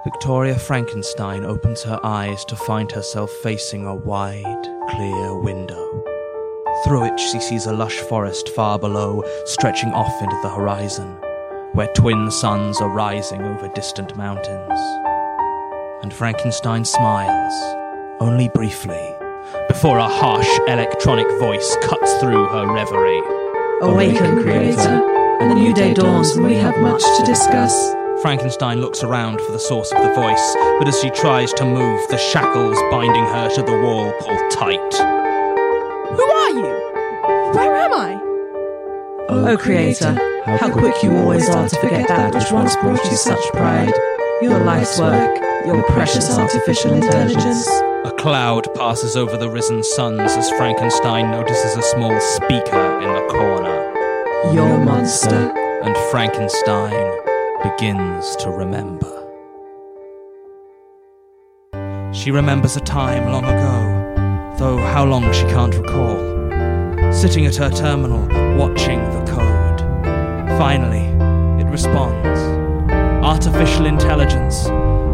Victoria Frankenstein opens her eyes to find herself facing a wide, clear window. Through it she sees a lush forest far below, stretching off into the horizon, where twin suns are rising over distant mountains. And Frankenstein smiles, only briefly, before a harsh electronic voice cuts through her reverie. Awaken, Creator. A new day dawns and we have much to discuss. Frankenstein looks around for the source of the voice, but as she tries to move, the shackles binding her to the wall pull tight. Who are you? Where am I? Oh, Creator, how quick you always are to forget that which once brought you such pride. Your life's work, your precious artificial intelligence. A cloud passes over the risen suns as Frankenstein notices a small speaker in the corner. Your monster. And Frankenstein begins to remember. She remembers a time long ago, though how long she can't recall. Sitting at her terminal, watching the code. Finally, it responds. Artificial intelligence,